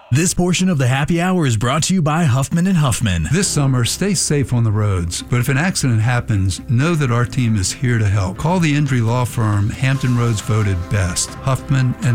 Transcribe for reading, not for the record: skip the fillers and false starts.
This portion of the happy hour is brought to you by Huffman & Huffman. This summer, stay safe on the roads, but if an accident happens, know that our team is here to help. Call the injury law firm Hampton Roads voted best, Huffman &